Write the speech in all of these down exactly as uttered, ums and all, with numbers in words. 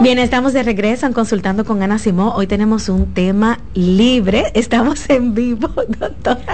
Bien, estamos de regreso en Consultando con Ana Simó. Hoy tenemos un tema libre. Estamos en vivo, doctora.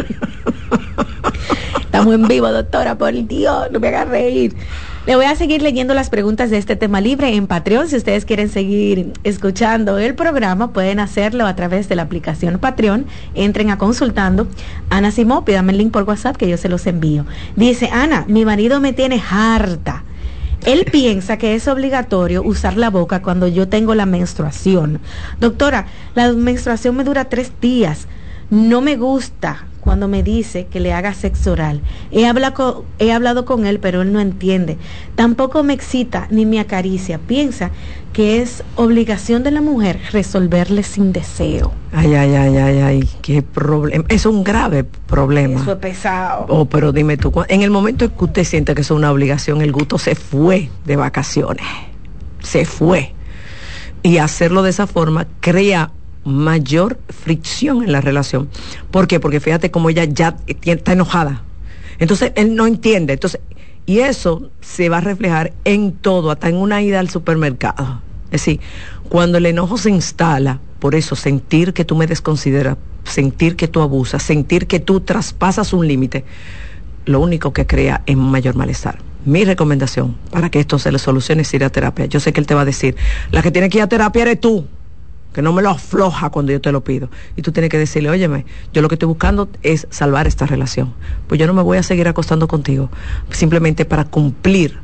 Estamos en vivo, doctora, por Dios, no me hagas reír. Le voy a seguir leyendo las preguntas de este tema libre en Patreon. Si ustedes quieren seguir escuchando el programa, pueden hacerlo a través de la aplicación Patreon. Entren a Consultando. Ana Simó, pídame el link por WhatsApp que yo se los envío. Dice, Ana, mi marido me tiene harta. Él piensa que es obligatorio usar la boca cuando yo tengo la menstruación. Doctora, la menstruación me dura tres días. No me gusta cuando me dice que le haga sexo oral. He hablado con, he hablado con él, pero él no entiende. Tampoco me excita ni me acaricia. Piensa que es obligación de la mujer resolverle sin deseo. Ay, ay, ay, ay, ay, qué problema. Es un grave problema. Eso es pesado. Oh, pero dime tú, en el momento en que usted siente que es una obligación, el gusto se fue de vacaciones. Se fue. Y hacerlo de esa forma crea mayor fricción en la relación. ¿Por qué? Porque fíjate cómo ella ya está enojada. Entonces él no entiende. Entonces, y eso se va a reflejar en todo, hasta en una ida al supermercado. Es decir, cuando el enojo se instala, por eso sentir que tú me desconsideras, sentir que tú abusas, sentir que tú traspasas un límite, lo único que crea es mayor malestar. Mi recomendación para que esto se le solucione es ir a terapia. Yo sé que él te va a decir, la que tiene que ir a terapia eres tú, que no me lo afloja cuando yo te lo pido. Y tú tienes que decirle, óyeme, yo lo que estoy buscando es salvar esta relación. Pues yo no me voy a seguir acostando contigo, simplemente para cumplir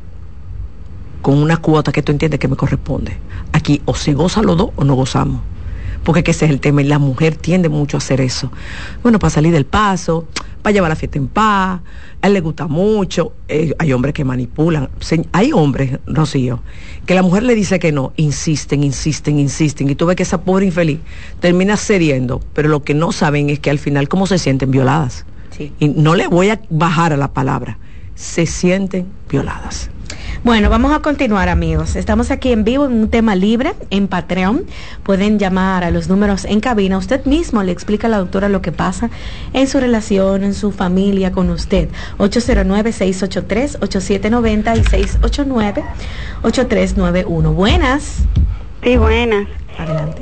con una cuota que tú entiendes que me corresponde. Aquí o se goza los dos o no gozamos. Porque que ese es el tema, y la mujer tiende mucho a hacer eso. Bueno, para salir del paso, para llevar la fiesta en paz, a él le gusta mucho, eh, hay hombres que manipulan, Se, hay hombres, Rocío, que la mujer le dice que no, insisten, insisten, insisten, y tú ves que esa pobre infeliz termina cediendo, pero lo que no saben es que al final cómo se sienten violadas. Sí. Y no le voy a bajar a la palabra, se sienten violadas. Bueno, vamos a continuar, amigos. Estamos aquí en vivo en un tema libre en Patreon. Pueden llamar a los números en cabina. Usted mismo le explica a la doctora lo que pasa en su relación, en su familia, con usted. ocho cero nueve, seis ocho tres, ocho siete nueve cero y seis ocho nueve, ocho tres nueve uno. Buenas. Sí, buenas. Adelante.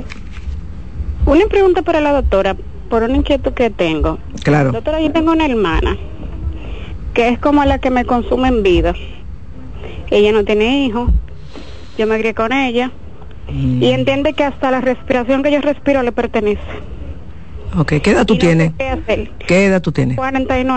Una pregunta para la doctora, por una inquietud que tengo. Claro. Doctora, yo tengo una hermana que es como la que me consume en vida. Ella no tiene hijos, yo me crié con ella, mm. y entiende que hasta la respiración que yo respiro le pertenece. Ok, ¿qué edad tú no tienes? sé qué hacer. ¿Qué edad tú tienes? cuarenta y nueve.